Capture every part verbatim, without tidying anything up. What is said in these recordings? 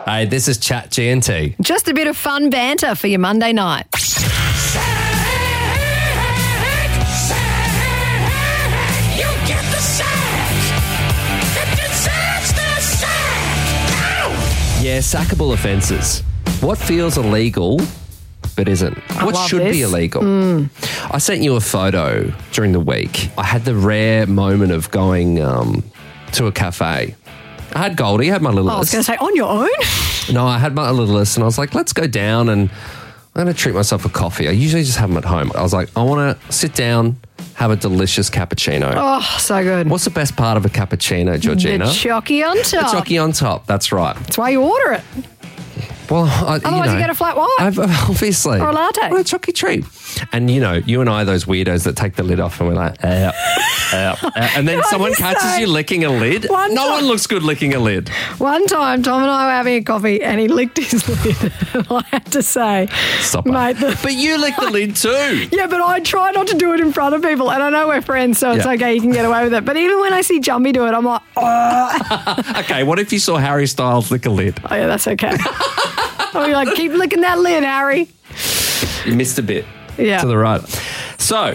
Hey, this is Chat G N T. Just a bit of fun banter for your Monday night. Yeah, sackable offences. What feels illegal but isn't? I What love should this. be illegal? Mm. I sent you a photo during the week. I had the rare moment of going um, to a cafe. I had Goldie, I had my little Oh, I was list. going to say, on your own? No, I had my little list and I was like, let's go down and I'm going to treat myself a coffee. I usually just have them at home. I was like, I want to sit down, have a delicious cappuccino. Oh, so good. What's the best part of a cappuccino, Georgina? The chocky on The top. chocky on top, that's right. That's why you order it. Well, I, Otherwise, you, know, you get a flat white. I've, obviously. Or a latte. Or a chocky treat. And, you know, you and I are those weirdos that take the lid off and we're like, uh, uh, uh, and then Can I someone just catches say, you licking a lid. one No time- one looks good licking a lid. One time, Tom and I were having a coffee and he licked his lid. And I had to say, Stop it. mate, the- But you lick the lid too. yeah, but I try not to do it in front of people. And I know we're friends, so it's Yeah. okay, you can get away with it. But even when I see Jumpy do it, I'm like, oh, Okay, what if you saw Harry Styles lick a lid? oh yeah, that's okay. I'll be like, keep licking that lid, Harry. You missed a bit Yeah. to the right. So,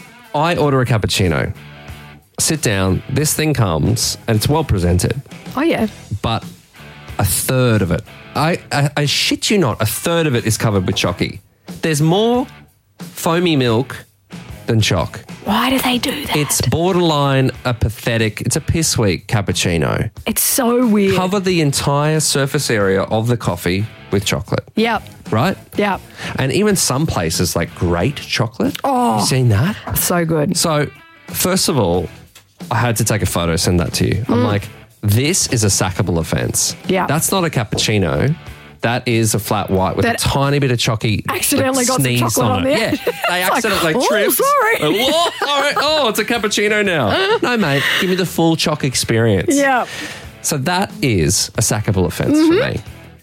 I order a cappuccino, sit down, this thing comes, and it's well presented, Oh, yeah. but a third of it, I, I, I shit you not, a third of it is covered with chocky. There's more foamy milk than choc. Why do they do that? It's borderline a pathetic, it's a piss weak cappuccino. It's so weird. Cover the entire surface area of the coffee with chocolate. Yep. Right? Yep. And even some places like great chocolate. Oh. You seen that? So good. So, first of all, I had to take a photo, send that to you. I'm like, this is a sackable offence. Yeah. That's not a cappuccino. That is a flat white with That a tiny bit of chocky. accidentally like, got some sneezed chocolate on it. there. Yeah. They It's like, accidentally oh, tripped. sorry. Oh, sorry. Oh, it's a cappuccino now. No, mate. Give me the full choc experience. Yeah. So that is a sackable offence Mm-hmm. for me.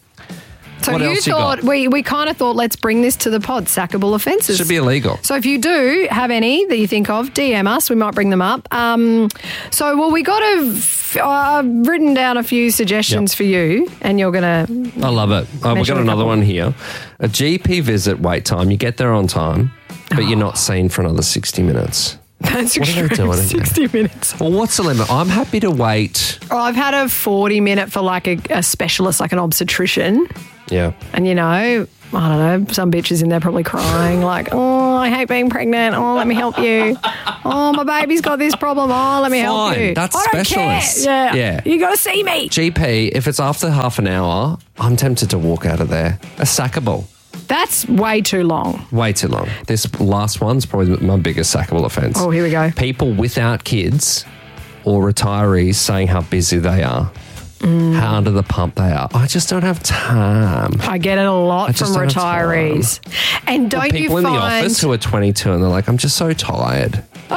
So What you else you thought, got? we, we kind of thought, let's bring this to the pod, sackable offences. Should be illegal. So if you do have any that you think of, D M us. We might bring them up. Um, so, well, we got a... F- I've written down a few suggestions Yep. for you, and you're going to... I love it. Oh, we've Mention got a another couple. one here. A G P visit wait time. You get there on time, but you're not seen for another sixty minutes. That's What are they extreme. doing in there? sixty minutes. Well, what's the limit? I'm happy to wait. Oh, I've had a forty minute for like a, a specialist, like an obstetrician. Yeah. And, you know, I don't know, some bitches in there probably crying like, oh, I hate being pregnant. Oh, let me help you. Oh, my baby's got this problem. Oh, let me help Fine, you. that's I don't specialists. care. Yeah. Yeah. You got to see me. G P, if it's after half an hour, I'm tempted to walk out of there. A sackable. That's way too long. Way too long. This last one's probably my biggest sackable offence. Oh, here we go. People without kids or retirees saying how busy they are, Mm. how under the pump they are. I just don't have time. I get it a lot I just from don't have time. retirees. And don't People you in find... the office who are twenty-two and they're like, I'm just so tired.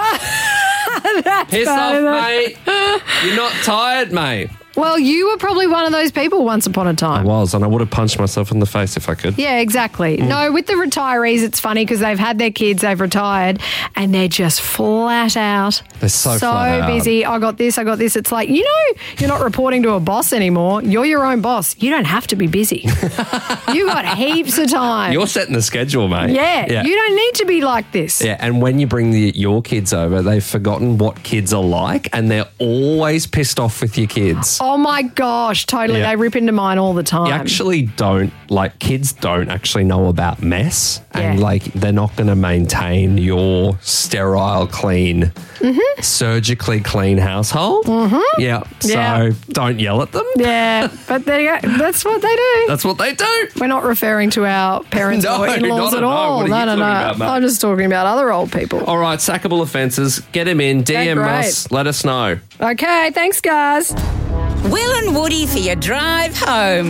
That's Piss bad, off, isn't it? mate. You're not tired, mate. Well, you were probably one of those people once upon a I time. was, and I would have punched myself in the face if I could. Yeah, exactly. Mm. No, with the retirees, it's funny because they've had their kids, they've retired, and they're just flat out. They're so flat out. busy. I got this, I got this. It's like, you know, you're not reporting to a boss anymore. You're your own boss. You don't have to be busy. You got heaps of time. You're setting the schedule, mate. yeah, yeah. you don't need to be like this. Yeah, and when you bring the, your kids over, they've forgotten what kids are like, and they're always pissed off with your kids. Oh my gosh, totally. Yeah. They rip into mine all the time. You actually don't, like, kids don't actually know about mess, and, Yeah. like, they're not going to maintain your sterile, clean, Mm-hmm. surgically clean household. Mm-hmm. Yeah, so Yeah. don't yell at them. Yeah, but there you go. That's what they do. That's what they do. We're not referring to our parents No, or in-laws not at at all. all. What are no, you no, talking no. about, mate? I'm just talking about other old people. All right, sackable offences. Get them in. D M Okay, us. Let us know. Okay, thanks, guys. Will and Woody for your drive home.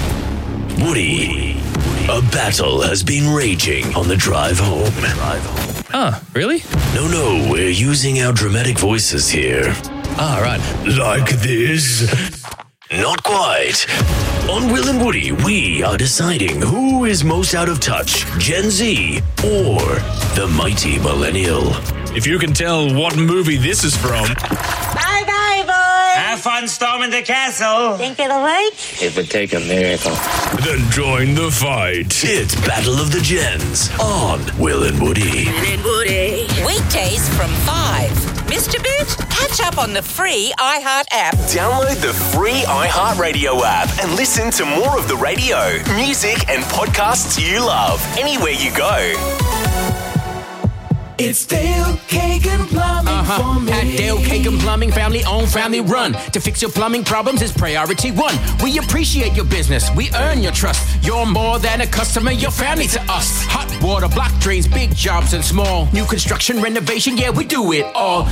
Woody, a battle has been raging on the drive home. Ah, really? No, no, we're using our dramatic voices here. Ah, right. Like this? Not quite. On Will and Woody, we are deciding who is most out of touch, Gen Z or the mighty millennial. If you can tell what movie this is from, Bye bye, boys. fun storming the castle. Think it'll work? It would take a miracle. Then join the fight. It's Battle of the Gens on Will and Woody. Will and Woody. Weekdays from five. Mister Boot, catch up on the free iHeart app. Download the free iHeartRadio app and listen to more of the radio, music, and podcasts you love anywhere you go. It's Dale Kagan Plumbing uh-huh. for me. At Dale Kagan Plumbing, family owned, family run. To fix your plumbing problems is priority one. We appreciate your business. We earn your trust. You're more than a customer. You're family to us. Hot water, block drains, big jobs and small. New construction, renovation, yeah, we do it all.